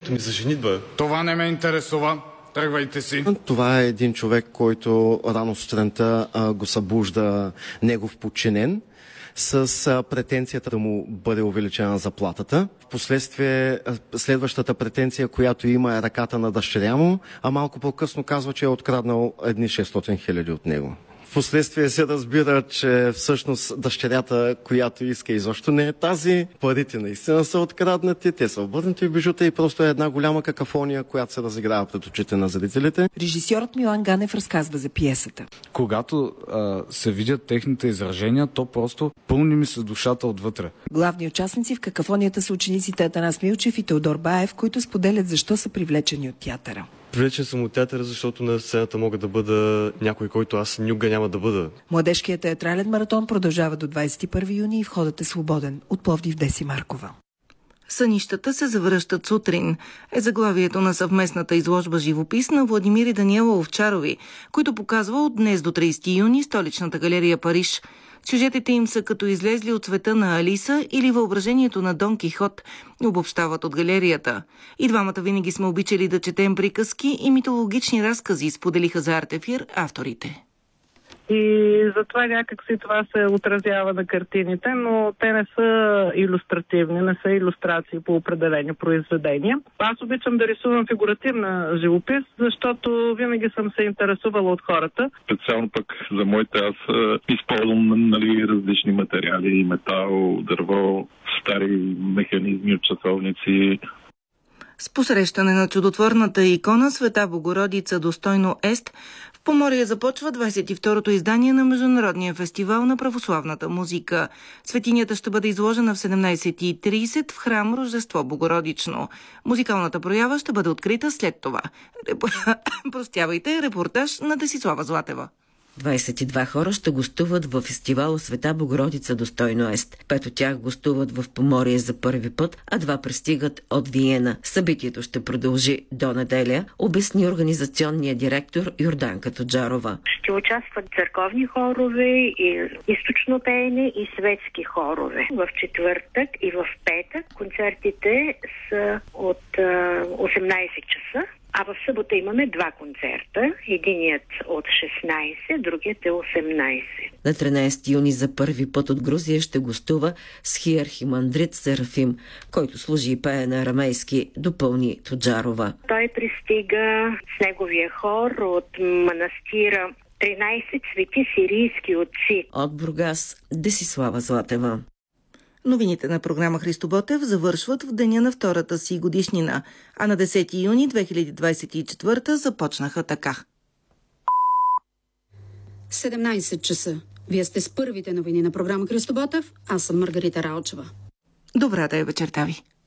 ми за женитба. Това не ме интересува. Тръгвайте си. Това е един човек, който рано сутринта го събужда негов подчинен с претенцията да му бъде увеличена заплатата. Впоследствие следващата претенция, която има, е ръката на дъщеря му, а малко по-късно казва, че е откраднал едни 600 хиляди от него. Впоследствие се разбира, че всъщност дъщерята, която иска, изобщо не е тази. Парите наистина са откраднати, те са обърнати в бижута и просто е една голяма какафония, която се разиграва пред очите на зрителите. Режисьорът Милан Ганев разказва за пиесата. Когато се видят техните изражения, то просто пълни ми се душата отвътре. Главни участници в какафонията са учениците Атанас Милчев и Теодор Баев, които споделят защо са привлечени от театъра. Привлечен съм от театъра, защото на сцената мога да бъда някой, който аз никога няма да бъда. Младежкият театрален маратон продължава до 21 юни и входът е свободен. От Пловдив, Деси Маркова. Сънищата се завръщат сутрин е заглавието на съвместната изложба живопис на Владимир и Даниела Овчарови, които показва от днес до 30 юни столичната галерия Париж. Сюжетите им са като излезли от света на Алиса или въображението на Дон Кихот, обобщават от галерията. И двамата винаги сме обичали да четем приказки и митологични разкази, споделиха за Артефир авторите. И затова някакси това се отразява на картините, но те не са илюстративни, не са илюстрации по определени произведения. Аз обичам да рисувам фигуративна живопис, защото винаги съм се интересувала от хората. Специално пък за моите аз използвам различни материали, метал, дърво, стари механизми от часовници. С посрещане на чудотворната икона Света Богородица достойно Ест, в Поморие започва 22-то издание на Международния фестивал на православната музика. Светинята ще бъде изложена в 17:30 в храм Рождество Богородично. Музикалната проява ще бъде открита след това. Репортаж на Десислава Златева. 22 хора ще гостуват в фестивала Света Богородица достойно Ест. 5 от тях гостуват в Поморие за първи път, а 2 пристигат от Виена. Събитието ще продължи до неделя, обясни организационния директор Йорданка Тоджарова. Ще участват църковни хорове, и източно пеене и светски хорове. В четвъртък и в петък концертите са от 18 часа. А в събота имаме 2 концерта. Единият от 16, другият е 18. На 13 юни за първи път от Грузия ще гостува схиархимандрит Серафим, който служи и пее на арамейски, допълни Тоджарова. Той пристига с неговия хор от манастира 13 свети сирийски отци. От Бургас, Десислава Златева. Новините на програма Христо Ботев завършват в деня на втората си годишнина, а на 10 юни 2024 започнаха така. 17 часа. Вие сте с първите новини на програма Христо Ботев. Аз съм Маргарита Раочева. Добра да е вечерта ви.